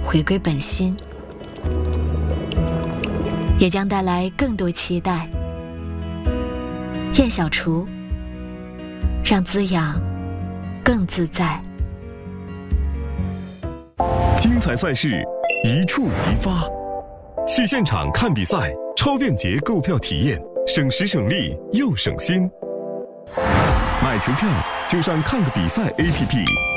回归本心，也将带来更多期待。燕小厨，让滋养更自在。 精彩赛事一触即发，去现场看比赛，超便捷购票体验，省时省力又省心。买球票就上看个比赛 APP